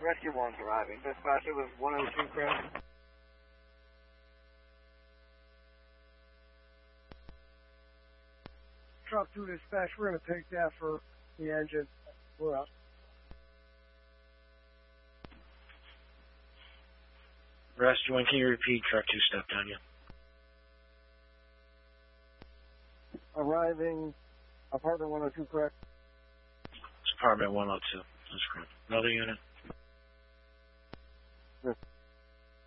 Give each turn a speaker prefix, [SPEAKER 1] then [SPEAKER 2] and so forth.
[SPEAKER 1] Rescue 1's arriving. Dispatcher was 102 correct?
[SPEAKER 2] Truck 2 dispatch, we're going to take that for the engine. We're up.
[SPEAKER 3] Rescue 1, can you repeat? Truck 2 stepped on you.
[SPEAKER 2] Arriving, apartment 102, correct?
[SPEAKER 3] It's apartment 102. That's correct. Another unit?
[SPEAKER 2] Yes.